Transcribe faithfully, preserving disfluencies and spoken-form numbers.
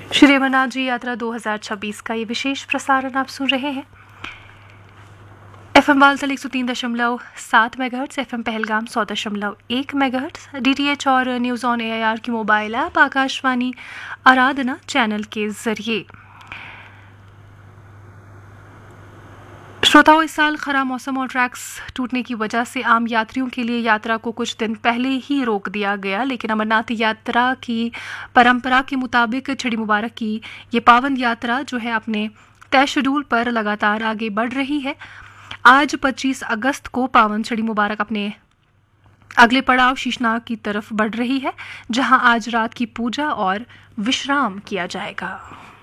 श्री अमरनाथ जी यात्रा दो हज़ार छब्बीस का ये विशेष प्रसारण आप सुन रहे हैं। एफएम बालतल एक सौ तीन दशमलव सात मेगाहर्ट्ज, एफएम पहलगाम सौ दशमलव एक मेगाहर्ट्ज, डीटीएच और न्यूज़ ऑन एआईआर की मोबाइल ऐप, आकाशवाणी आराधना चैनल के जरिए। श्रोताओं, इस साल खराब मौसम और ट्रैक्स टूटने की वजह से आम यात्रियों के लिए यात्रा को कुछ दिन पहले ही रोक दिया गया, लेकिन अमरनाथ यात्रा की परंपरा के मुताबिक छड़ी मुबारक की ये पावन यात्रा जो है अपने तय शेड्यूल पर लगातार आगे बढ़ रही है। आज पच्चीस अगस्त को पावन छड़ी मुबारक अपने अगले पड़ाव शीशनाग की तरफ बढ़ रही है, जहां आज रात की पूजा और विश्राम किया जाएगा।